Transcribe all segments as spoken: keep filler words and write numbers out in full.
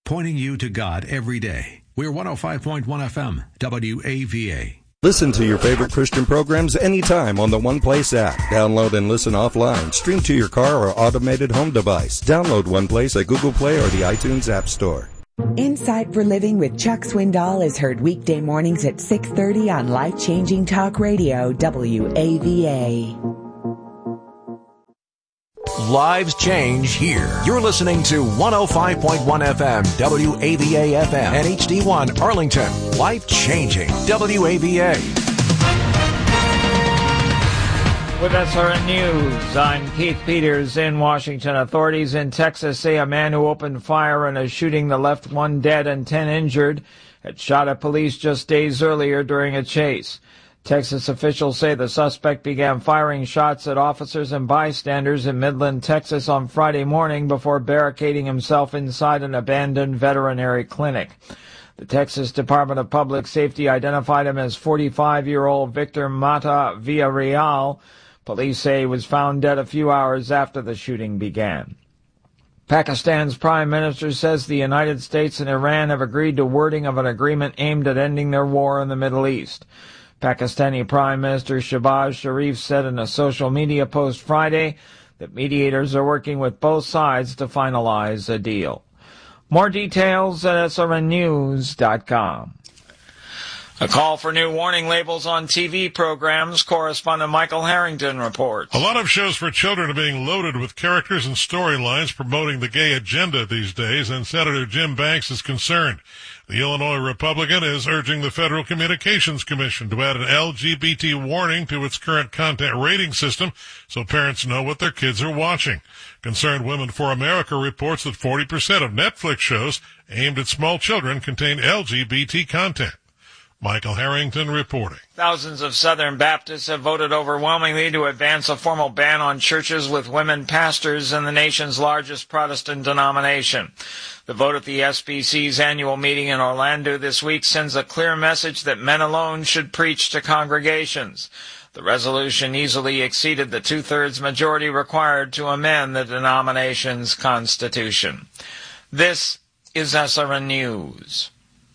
pointing you to God every day. We're one oh five point one F M, W A V A. Listen to your favorite Christian programs anytime on the One Place app. Download and listen offline. Stream to your car or automated home device. Download One Place at Google Play or the iTunes App Store. Insight for Living with Chuck Swindoll is heard weekday mornings at six thirty on Life Changing Talk Radio, W A V A. Lives change here. You're listening to one oh five point one F M, W A V A F M, and H D one Arlington. Life changing, W A V A. With S R N News, I'm Keith Peters in Washington. Authorities in Texas say a man who opened fire in a shooting that left one dead and ten injured had shot at police just days earlier during a chase. Texas officials say the suspect began firing shots at officers and bystanders in Midland, Texas on Friday morning before barricading himself inside an abandoned veterinary clinic. The Texas Department of Public Safety identified him as forty-five-year-old Victor Mata Villarreal. Police say he was found dead a few hours after the shooting began. Pakistan's prime minister says the United States and Iran have agreed to wording of an agreement aimed at ending their war in the Middle East. Pakistani Prime Minister Shehbaz Sharif said in a social media post Friday that mediators are working with both sides to finalize a deal. More details at S R N news dot com. A call for new warning labels on T V programs. Correspondent Michael Harrington reports. A lot of shows for children are being loaded with characters and storylines promoting the gay agenda these days, and Senator Jim Banks is concerned. The Illinois Republican is urging the Federal Communications Commission to add an L G B T warning to its current content rating system so parents know what their kids are watching. Concerned Women for America reports that forty percent of Netflix shows aimed at small children contain L G B T content. Michael Harrington reporting. Thousands of Southern Baptists have voted overwhelmingly to advance a formal ban on churches with women pastors in the nation's largest Protestant denomination. The vote at the S B C's annual meeting in Orlando this week sends a clear message that men alone should preach to congregations. The resolution easily exceeded the two-thirds majority required to amend the denomination's constitution. This is S R N News.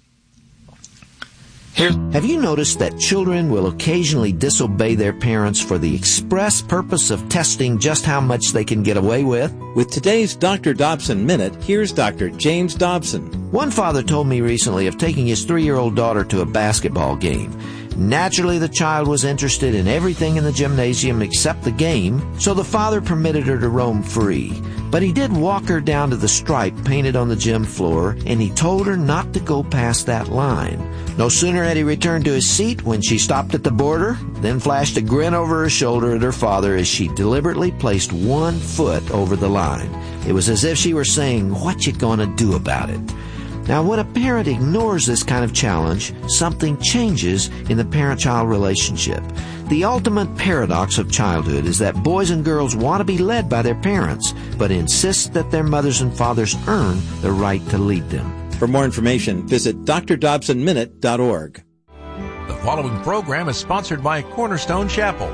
Here's Have you noticed that children will occasionally disobey their parents for the express purpose of testing just how much they can get away with? With today's Doctor Dobson Minute, here's Doctor James Dobson. One father told me recently of taking his three-year-old daughter to a basketball game. Naturally, the child was interested in everything in the gymnasium except the game, so the father permitted her to roam free. But he did walk her down to the stripe painted on the gym floor, and he told her not to go past that line. No sooner had he returned to his seat when she stopped at the border, then flashed a grin over her shoulder at her father as she deliberately placed one foot over the line. It was as if she were saying, "What you gonna do about it?" Now, when a parent ignores this kind of challenge, something changes in the parent-child relationship. The ultimate paradox of childhood is that boys and girls want to be led by their parents, but insist that their mothers and fathers earn the right to lead them. For more information, visit D R Dobson Minute dot org. The following program is sponsored by Cornerstone Chapel.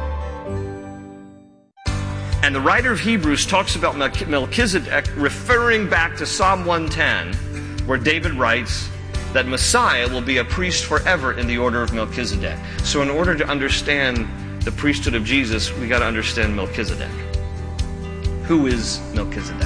And the writer of Hebrews talks about Melchizedek referring back to Psalm one ten, where David writes that Messiah will be a priest forever in the order of Melchizedek. So in order to understand the priesthood of Jesus, we got to understand Melchizedek. Who is Melchizedek?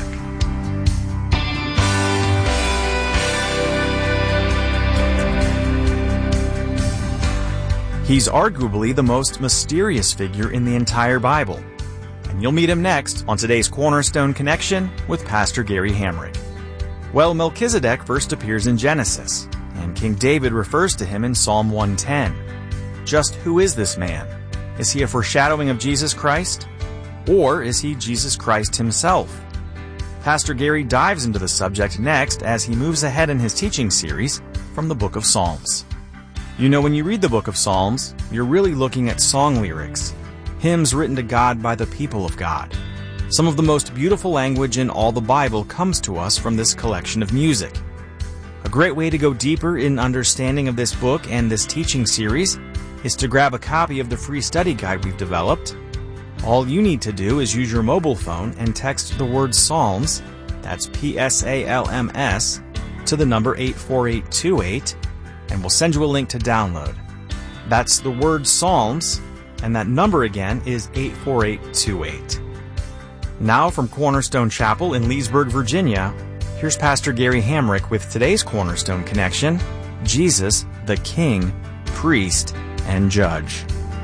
He's arguably the most mysterious figure in the entire Bible. And you'll meet him next on today's Cornerstone Connection with Pastor Gary Hamrick. Well, Melchizedek first appears in Genesis, and King David refers to him in Psalm one ten. Just who is this man? Is he a foreshadowing of Jesus Christ? Or is he Jesus Christ himself? Pastor Gary dives into the subject next as he moves ahead in his teaching series from the Book of Psalms. You know, when you read the Book of Psalms, you're really looking at song lyrics, hymns written to God by the people of God. Some of the most beautiful language in all the Bible comes to us from this collection of music. A great way to go deeper in understanding of this book and this teaching series is to grab a copy of the free study guide we've developed. All you need to do is use your mobile phone and text the word Psalms, that's P S A L M S, to the number eight four eight two eight, and we'll send you a link to download. That's the word Psalms, and that number again is eight four eight two eight. Now from Cornerstone Chapel in Leesburg, Virginia, here's Pastor Gary Hamrick with today's Cornerstone Connection, Jesus, the King, Priest, and Judge.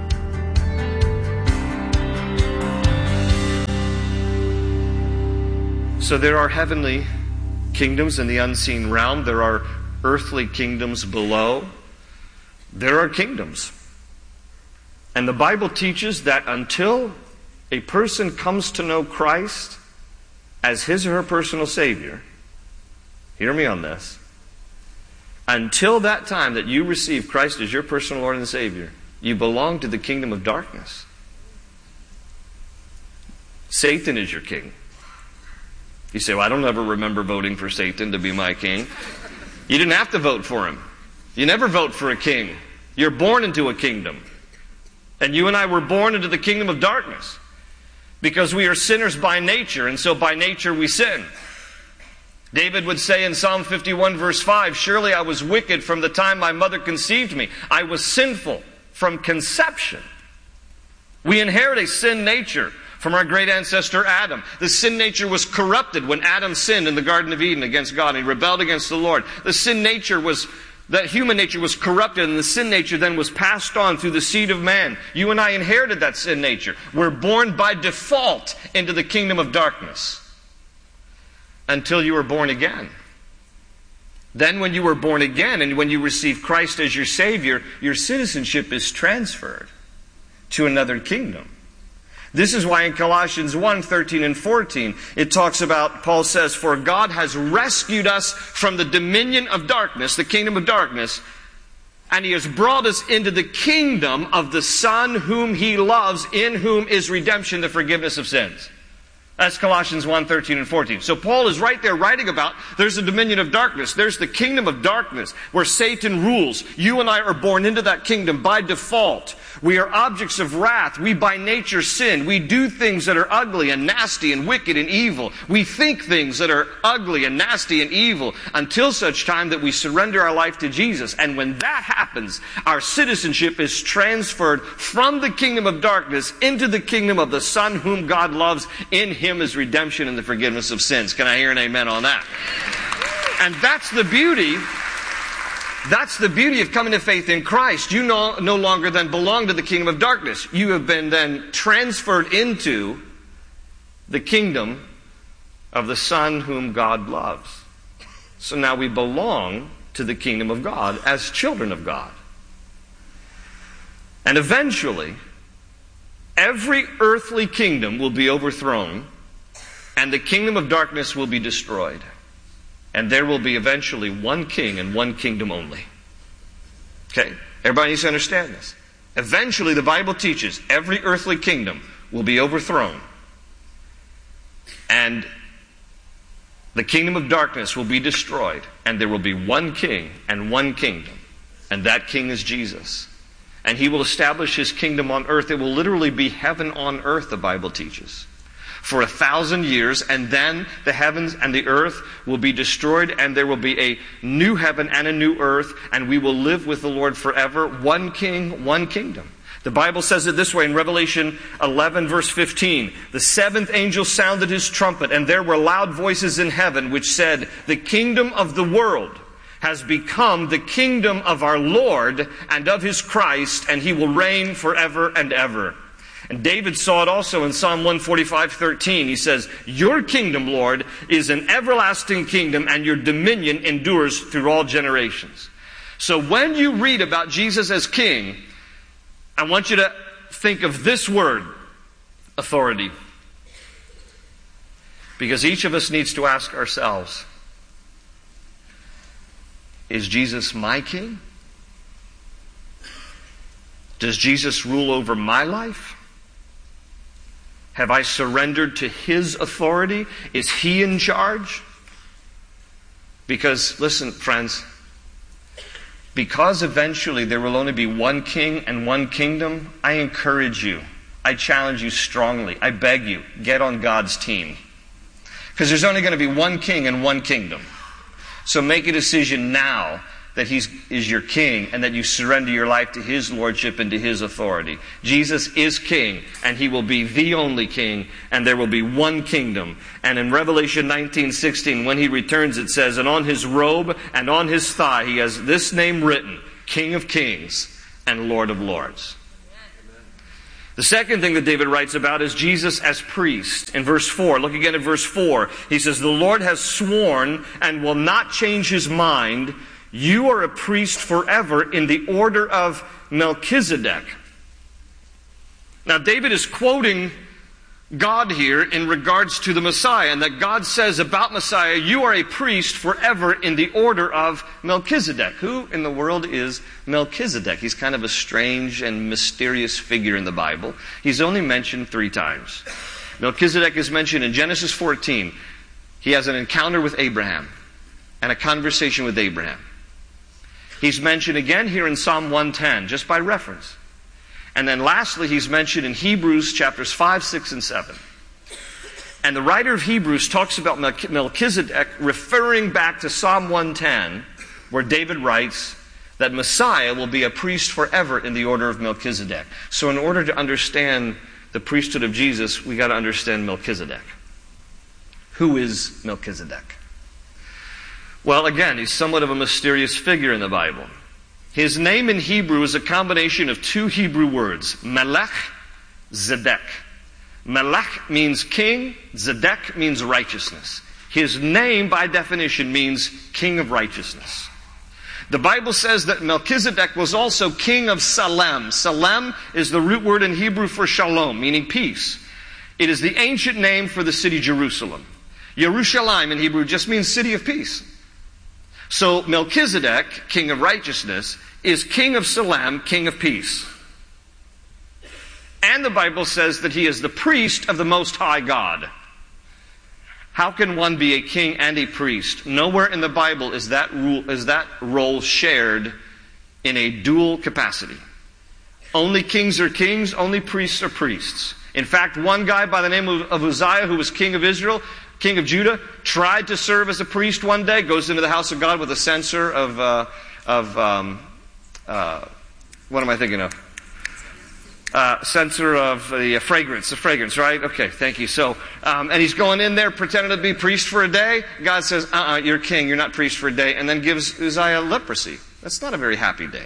So there are heavenly kingdoms in the unseen realm. There are earthly kingdoms below. There are kingdoms. And the Bible teaches that until a person comes to know Christ as his or her personal Savior, hear me on this, until that time that you receive Christ as your personal Lord and Savior, you belong to the kingdom of darkness. Satan is your king. You say, well, I don't ever remember voting for Satan to be my king. You didn't have to vote for him. You never vote for a king. You're born into a kingdom. And you and I were born into the kingdom of darkness because we are sinners by nature, and so by nature we sin. David would say in Psalm fifty-one verse five, surely I was wicked from the time my mother conceived me. I was sinful from conception. We inherit a sin nature from our great ancestor Adam. The sin nature was corrupted when Adam sinned in the Garden of Eden against God. He rebelled against the Lord. The sin nature was, that human nature was corrupted, and the sin nature then was passed on through the seed of man. You and I inherited that sin nature. We're born by default into the kingdom of darkness until you were born again. Then when you were born again and when you receive Christ as your Savior, your citizenship is transferred to another kingdom. This is why in Colossians one, thirteen and fourteen, it talks about, Paul says, for God has rescued us from the dominion of darkness, the kingdom of darkness, and He has brought us into the kingdom of the Son whom He loves, in whom is redemption, the forgiveness of sins. That's Colossians one, thirteen and fourteen. So Paul is right there writing about there's a dominion of darkness. There's the kingdom of darkness where Satan rules. You and I are born into that kingdom by default. We are objects of wrath. We by nature sin. We do things that are ugly and nasty and wicked and evil. We think things that are ugly and nasty and evil until such time that we surrender our life to Jesus. And when that happens, our citizenship is transferred from the kingdom of darkness into the kingdom of the Son whom God loves. In Him is redemption and the forgiveness of sins. Can I hear an amen on that? And that's the beauty. That's the beauty of coming to faith in Christ. You no, no longer then belong to the kingdom of darkness. You have been then transferred into the kingdom of the Son whom God loves. So now we belong to the kingdom of God as children of God. And eventually, every earthly kingdom will be overthrown, and the kingdom of darkness will be destroyed. And there will be eventually one king and one kingdom only. Okay? Everybody needs to understand this. Eventually, the Bible teaches every earthly kingdom will be overthrown. And the kingdom of darkness will be destroyed. And there will be one king and one kingdom. And that king is Jesus. And He will establish His kingdom on earth. It will literally be heaven on earth, the Bible teaches, for a thousand years, and then the heavens and the earth will be destroyed, and there will be a new heaven and a new earth, and we will live with the Lord forever. One king, one kingdom. The Bible says it this way in Revelation eleven, verse fifteen. The seventh angel sounded his trumpet, and there were loud voices in heaven which said, the kingdom of the world has become the kingdom of our Lord and of His Christ, and He will reign forever and ever. And David saw it also in Psalm one forty-five, thirteen. He says, your kingdom, Lord, is an everlasting kingdom, and your dominion endures through all generations. So when you read about Jesus as king, I want you to think of this word, authority. Because each of us needs to ask ourselves, is Jesus my king? Does Jesus rule over my life? Have I surrendered to His authority? Is He in charge? Because, listen, friends, because eventually there will only be one king and one kingdom, I encourage you, I challenge you strongly, I beg you, get on God's team. Because there's only going to be one king and one kingdom. So make a decision now that He is your King and that you surrender your life to His lordship and to His authority. Jesus is King, and He will be the only King, and there will be one kingdom. And in Revelation nineteen sixteen, when He returns, it says, and on His robe and on His thigh He has this name written, King of Kings and Lord of Lords. The second thing that David writes about is Jesus as priest. In verse four, look again at verse four. He says, the Lord has sworn and will not change His mind. You are a priest forever in the order of Melchizedek. Now, David is quoting God here in regards to the Messiah, and that God says about Messiah, you are a priest forever in the order of Melchizedek. Who in the world is Melchizedek? He's kind of a strange and mysterious figure in the Bible. He's only mentioned three times. Melchizedek is mentioned in Genesis fourteen. He has an encounter with Abraham and a conversation with Abraham. He's mentioned again here in Psalm one ten, just by reference. And then lastly, he's mentioned in Hebrews chapters five, six, and seven. And the writer of Hebrews talks about Melchizedek referring back to Psalm one ten, where David writes that Messiah will be a priest forever in the order of Melchizedek. So in order to understand the priesthood of Jesus, we got to understand Melchizedek. Who is Melchizedek? Well, again, he's somewhat of a mysterious figure in the Bible. His name in Hebrew is a combination of two Hebrew words, Melech, Zedek. Melech means king, Zedek means righteousness. His name, by definition, means king of righteousness. The Bible says that Melchizedek was also king of Salem. Salem is the root word in Hebrew for shalom, meaning peace. It is the ancient name for the city Jerusalem. Yerushalayim in Hebrew just means city of peace. So Melchizedek, king of righteousness, is king of Salem, king of peace. And the Bible says that he is the priest of the Most High God. How can one be a king and a priest? Nowhere in the Bible is that rule, is that role shared in a dual capacity. Only kings are kings, only priests are priests. In fact, one guy by the name of Uzziah, who was king of Israel, king of Judah, tried to serve as a priest one day, goes into the house of God with a censer of, uh, of um, uh, what am I thinking of? Uh, censer of the uh, fragrance, the fragrance, right? Okay, thank you. So, um, and he's going in there pretending to be priest for a day. God says, uh-uh, you're king, you're not priest for a day, and then gives Uzziah leprosy. That's not a very happy day.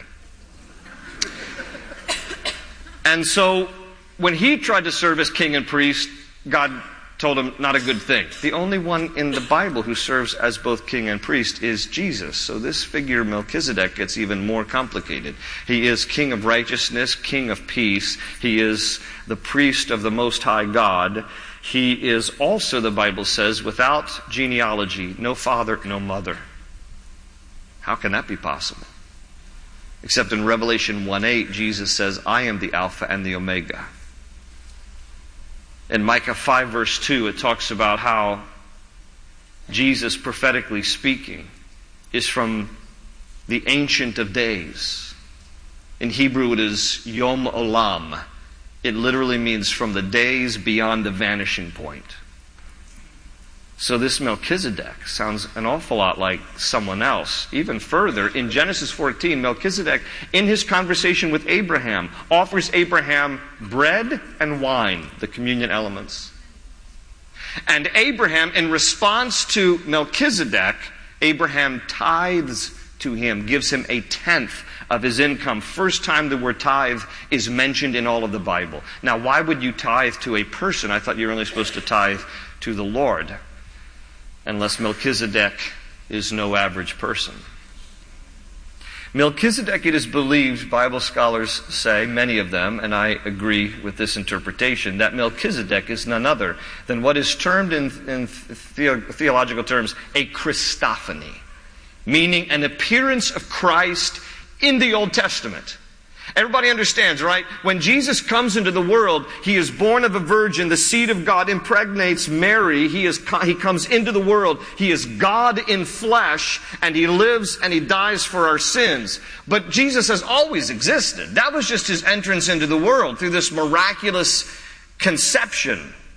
And so, when he tried to serve as king and priest, God told him not a good thing. The only one in the Bible who serves as both king and priest is Jesus. So this figure, Melchizedek, gets even more complicated. He is king of righteousness, king of peace. He is the priest of the Most High God. He is also, the Bible says, without genealogy, no father, no mother. How can that be possible? Except in Revelation one eight, Jesus says, I am the Alpha and the Omega. In Micah five verse two, it talks about how Jesus, prophetically speaking, is from the Ancient of Days. In Hebrew it is Yom Olam. It literally means from the days beyond the vanishing point. So this Melchizedek sounds an awful lot like someone else. Even further, in Genesis fourteen, Melchizedek, in his conversation with Abraham, offers Abraham bread and wine, the communion elements. And Abraham, in response to Melchizedek, Abraham tithes to him, gives him a tenth of his income. First time the word tithe is mentioned in all of the Bible. Now, why would you tithe to a person? I thought you were only supposed to tithe to the Lord. Unless Melchizedek is no average person. Melchizedek, it is believed, Bible scholars say, many of them, and I agree with this interpretation, that Melchizedek is none other than what is termed in, in the, theological terms a Christophany, meaning an appearance of Christ in the Old Testament. Everybody understands, right? When Jesus comes into the world, He is born of a virgin. The seed of God impregnates Mary. He is, He comes into the world. He is God in flesh, and He lives and He dies for our sins. But Jesus has always existed. That was just His entrance into the world through this miraculous conception.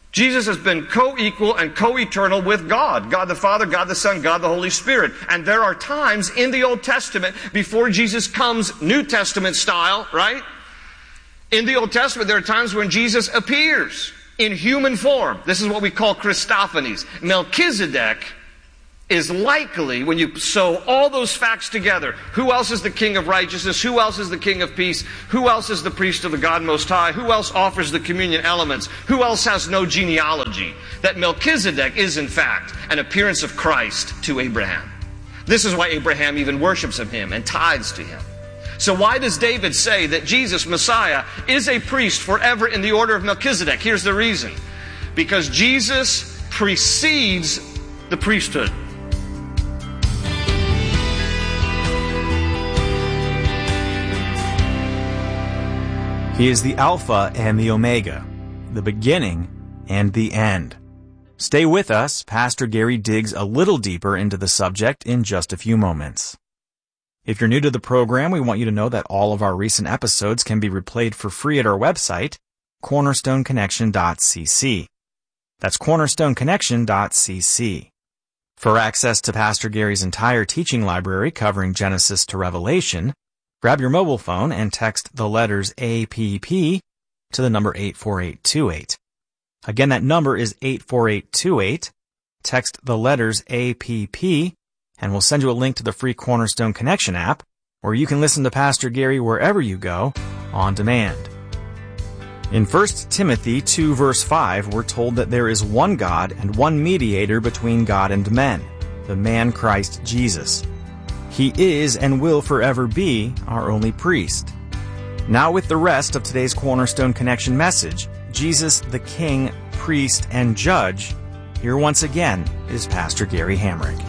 Jesus has been co-equal and co-eternal with God. God the Father, God the Son, God the Holy Spirit. And there are times in the Old Testament, before Jesus comes New Testament style, right? In the Old Testament, there are times when Jesus appears in human form. This is what we call Christophanies. Melchizedek is likely, when you sew all those facts together, who else is the King of righteousness? Who else is the King of peace? Who else is the priest of the God Most High? Who else offers the communion elements? Who else has no genealogy? That Melchizedek is, in fact, an appearance of Christ to Abraham. This is why Abraham even worships him and tithes to him. So why does David say that Jesus, Messiah, is a priest forever in the order of Melchizedek? Here's the reason. Because Jesus precedes the priesthood. He is the Alpha and the Omega, the beginning and the end. Stay with us. Pastor Gary digs a little deeper into the subject in just a few moments. If you're new to the program, we want you to know that all of our recent episodes can be replayed for free at our website, cornerstone connection dot c c. That's cornerstone connection dot c c. For access to Pastor Gary's entire teaching library covering Genesis to Revelation, grab your mobile phone and text the letters A P P to the number eight four eight two eight. Again, that number is eight four eight two eight. Text the letters A P P, and we'll send you a link to the free Cornerstone Connection app, where you can listen to Pastor Gary wherever you go, on demand. In First Timothy two verse five, we're told that there is one God and one mediator between God and men, the man Christ Jesus. He is and will forever be our only priest. Now with the rest of today's Cornerstone Connection message, Jesus the King, Priest, and Judge, here once again is Pastor Gary Hamrick.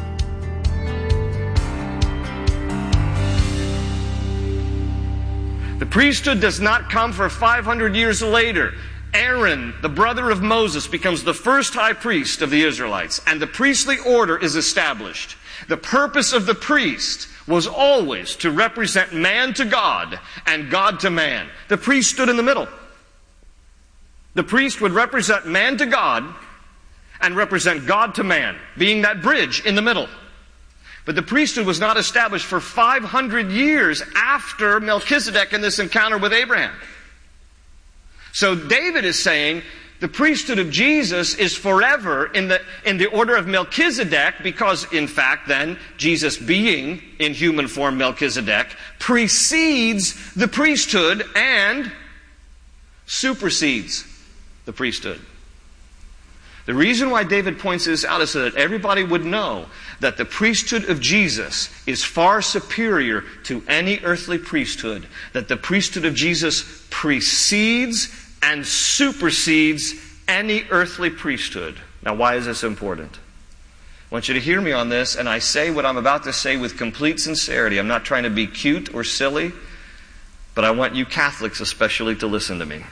The priesthood does not come for five hundred years later. Aaron, the brother of Moses, becomes the first high priest of the Israelites, and the priestly order is established. The purpose of the priest was always to represent man to God and God to man. The priest stood in the middle. The priest would represent man to God and represent God to man, being that bridge in the middle. But the priesthood was not established for five hundred years after Melchizedek and this encounter with Abraham. So David is saying the priesthood of Jesus is forever in the, in the order of Melchizedek, because in fact then, Jesus being in human form Melchizedek precedes the priesthood and supersedes the priesthood. The reason why David points this out is so that everybody would know that the priesthood of Jesus is far superior to any earthly priesthood. That the priesthood of Jesus precedes and supersedes any earthly priesthood. Now, why is this important? I want you to hear me on this, and I say what I'm about to say with complete sincerity. I'm not trying to be cute or silly, but I want you Catholics especially to listen to me.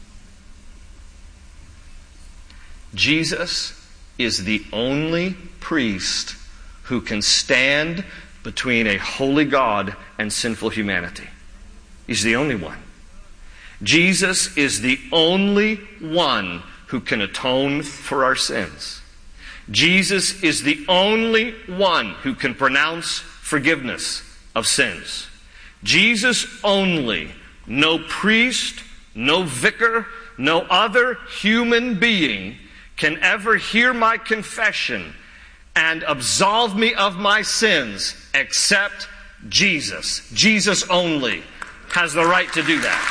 Jesus is the only priest who can stand between a holy God and sinful humanity. He's the only one. Jesus is the only one who can atone for our sins. Jesus is the only one who can pronounce forgiveness of sins. Jesus only. No priest, no vicar, no other human being can ever hear my confession and absolve me of my sins except Jesus. Jesus only has the right to do that.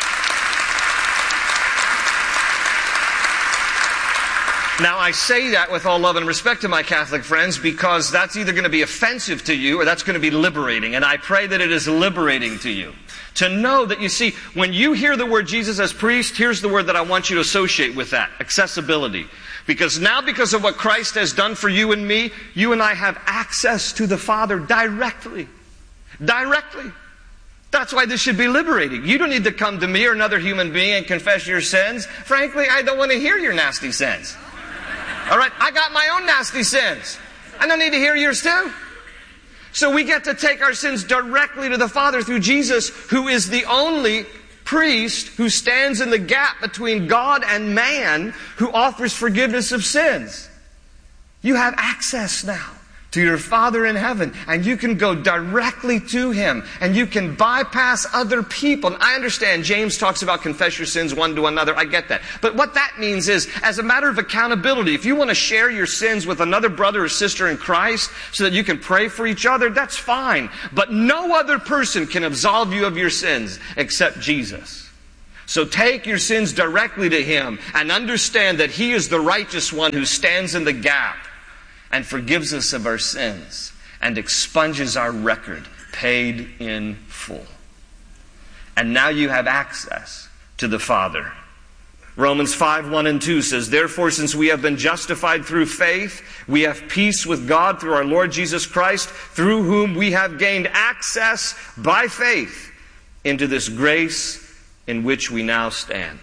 Now, I say that with all love and respect to my Catholic friends, because that's either going to be offensive to you or that's going to be liberating. And I pray that it is liberating to you. To know that, you see, when you hear the word Jesus as priest, here's the word that I want you to associate with that: accessibility. Because now, because of what Christ has done for you and me, you and I have access to the Father directly. Directly. That's why this should be liberating. You don't need to come to me or another human being and confess your sins. Frankly, I don't want to hear your nasty sins. All right? I got my own nasty sins. I don't need to hear yours too. So we get to take our sins directly to the Father through Jesus, who is the only priest who stands in the gap between God and man, who offers forgiveness of sins. You have access now to your Father in heaven, and you can go directly to Him, and you can bypass other people. And I understand James talks about confess your sins one to another. I get that. But what that means is, as a matter of accountability, if you want to share your sins with another brother or sister in Christ so that you can pray for each other, that's fine. But no other person can absolve you of your sins except Jesus. So take your sins directly to Him and understand that He is the righteous one who stands in the gap and forgives us of our sins and expunges our record, paid in full. And now you have access to the Father. Romans five, one and two says, therefore, since we have been justified through faith, we have peace with God through our Lord Jesus Christ, through whom we have gained access by faith into this grace in which we now stand.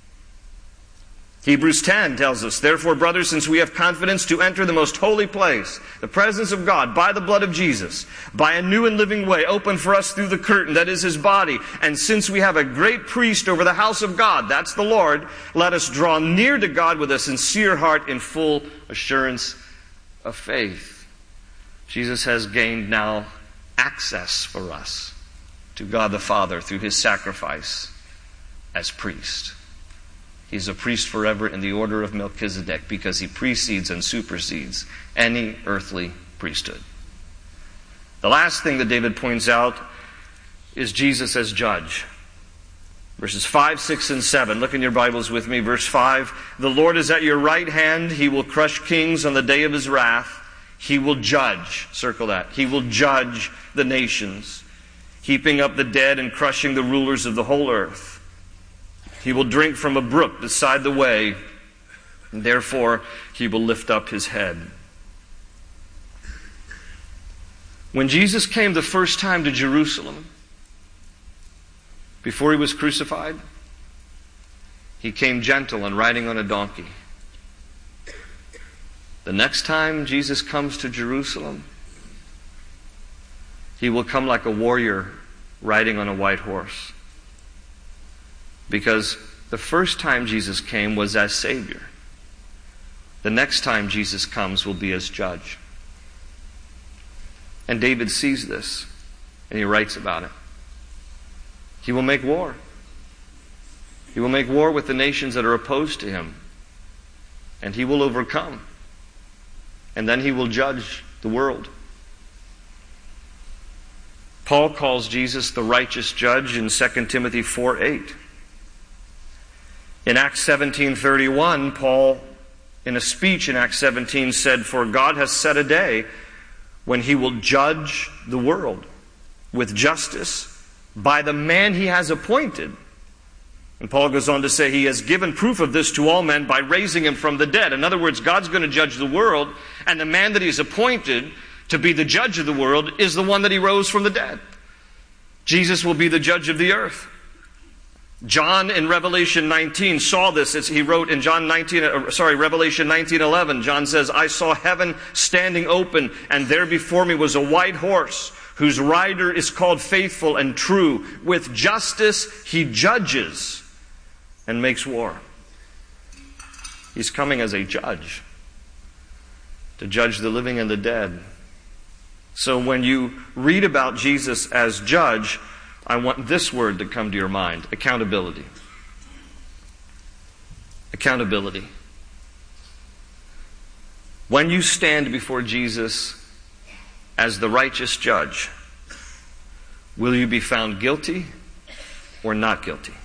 Hebrews ten tells us, therefore, brothers, since we have confidence to enter the most holy place, the presence of God, by the blood of Jesus, by a new and living way open for us through the curtain, that is His body, and since we have a great priest over the house of God, that's the Lord, let us draw near to God with a sincere heart in full assurance of faith. Jesus has gained now access for us to God the Father through His sacrifice as priest. He's a priest forever in the order of Melchizedek because he precedes and supersedes any earthly priesthood. The last thing that David points out is Jesus as judge. Verses five, six, and seven. Look in your Bibles with me. Verse five. The Lord is at your right hand. He will crush kings on the day of His wrath. He will judge. Circle that. He will judge the nations, heaping up the dead and crushing the rulers of the whole earth. He will drink from a brook beside the way, and therefore He will lift up His head. When Jesus came the first time to Jerusalem, before He was crucified, He came gentle and riding on a donkey. The next time Jesus comes to Jerusalem, He will come like a warrior riding on a white horse. Because the first time Jesus came was as Savior. The next time Jesus comes will be as judge. And David sees this, and he writes about it. He will make war. He will make war with the nations that are opposed to Him. And He will overcome. And then He will judge the world. Paul calls Jesus the righteous judge in Second Timothy four eight. In Acts seventeen thirty-one, Paul, in a speech in Acts seventeen, said, for God has set a day when He will judge the world with justice by the man He has appointed. And Paul goes on to say, He has given proof of this to all men by raising Him from the dead. In other words, God's going to judge the world, and the man that He's appointed to be the judge of the world is the one that He rose from the dead. Jesus will be the judge of the earth. John in Revelation nineteen saw this. It's, he wrote in John nineteen, uh, sorry, Revelation nineteen eleven. John says, I saw heaven standing open, and there before me was a white horse, whose rider is called Faithful and True. With justice He judges and makes war. He's coming as a judge, to judge the living and the dead. So when you read about Jesus as judge, I want this word to come to your mind: accountability. Accountability. When you stand before Jesus as the righteous judge, will you be found guilty or not guilty?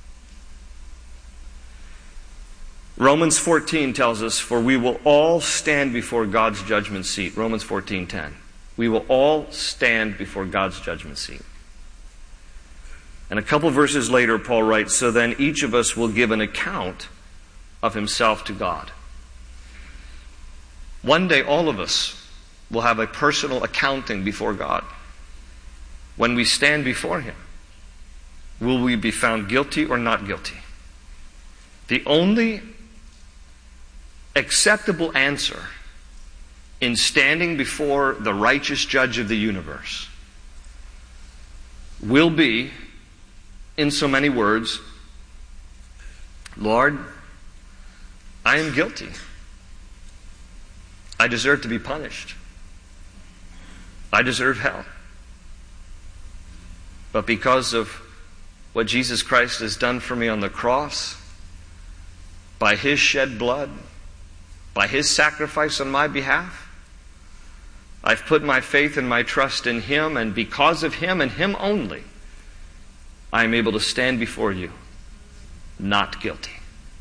Romans fourteen tells us, for we will all stand before God's judgment seat. Romans fourteen ten. We will all stand before God's judgment seat. And a couple verses later, Paul writes, so then each of us will give an account of himself to God. One day, all of us will have a personal accounting before God. When we stand before Him, will we be found guilty or not guilty? The only acceptable answer in standing before the righteous judge of the universe will be in so many words, Lord, I am guilty. I deserve to be punished. I deserve hell. But because of what Jesus Christ has done for me on the cross, by His shed blood, by His sacrifice on my behalf, I've put my faith and my trust in Him, and because of Him and Him only, I am able to stand before you, not guilty.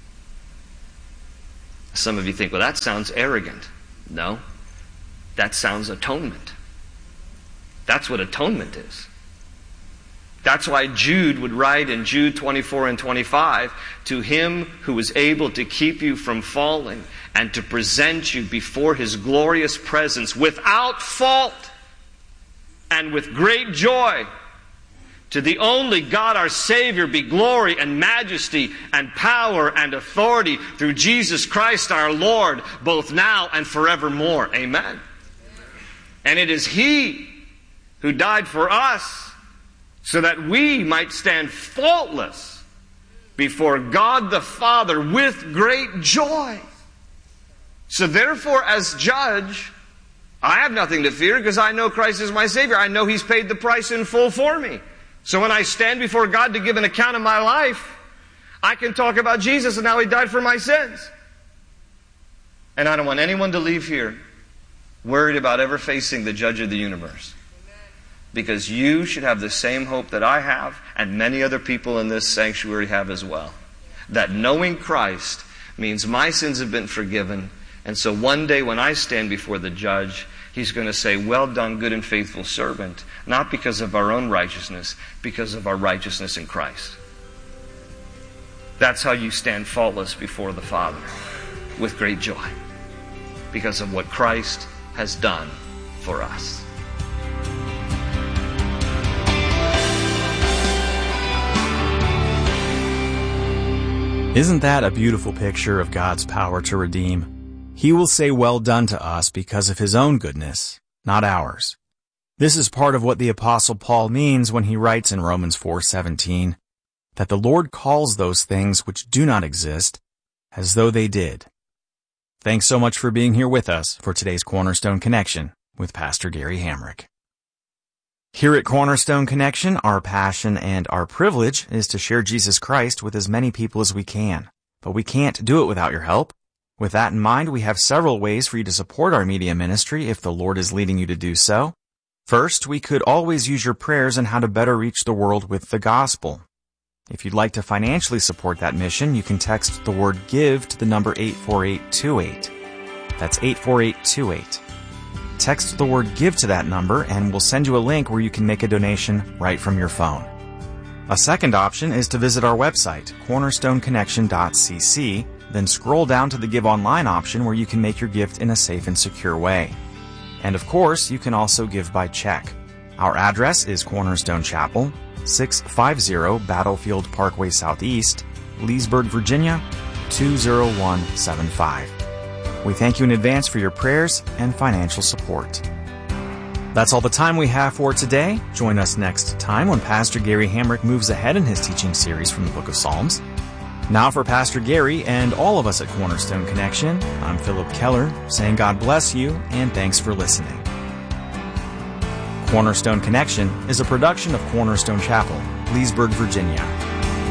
Some of you think, well, that sounds arrogant. No, that sounds atonement. That's what atonement is. That's why Jude would write in Jude twenty-four and twenty-five, to Him who is able to keep you from falling and to present you before His glorious presence without fault and with great joy. To the only God our Savior be glory and majesty and power and authority through Jesus Christ our Lord, both now and forevermore. Amen. And it is He who died for us so that we might stand faultless before God the Father with great joy. So therefore, as judge, I have nothing to fear because I know Christ is my Savior. I know He's paid the price in full for me. So when I stand before God to give an account of my life, I can talk about Jesus and how He died for my sins. And I don't want anyone to leave here worried about ever facing the judge of the universe. Because you should have the same hope that I have and many other people in this sanctuary have as well. That knowing Christ means my sins have been forgiven. And so one day when I stand before the judge, He's going to say, well done, good and faithful servant. Not because of our own righteousness, because of our righteousness in Christ. That's how you stand faultless before the Father, with great joy, because of what Christ has done for us. Isn't that a beautiful picture of God's power to redeem? He will say well done to us because of His own goodness, not ours. This is part of what the Apostle Paul means when he writes in Romans four seventeen, that the Lord calls those things which do not exist as though they did. Thanks so much for being here with us for today's Cornerstone Connection with Pastor Gary Hamrick. Here at Cornerstone Connection, our passion and our privilege is to share Jesus Christ with as many people as we can. But we can't do it without your help. With that in mind, we have several ways for you to support our media ministry if the Lord is leading you to do so. First, we could always use your prayers on how to better reach the world with the gospel. If you'd like to financially support that mission, you can text the word GIVE to the number eight four eight two eight. That's eight four eight two eight. Text the word GIVE to that number and we'll send you a link where you can make a donation right from your phone. A second option is to visit our website, cornerstone connection dot c c, then scroll down to the Give Online option where you can make your gift in a safe and secure way. And of course, you can also give by check. Our address is Cornerstone Chapel, six fifty Battlefield Parkway Southeast, Leesburg, Virginia, two zero one seven five. We thank you in advance for your prayers and financial support. That's all the time we have for today. Join us next time when Pastor Gary Hamrick moves ahead in his teaching series from the book of Psalms. Now for Pastor Gary and all of us at Cornerstone Connection, I'm Philip Keller, saying God bless you and thanks for listening. Cornerstone Connection is a production of Cornerstone Chapel, Leesburg, Virginia.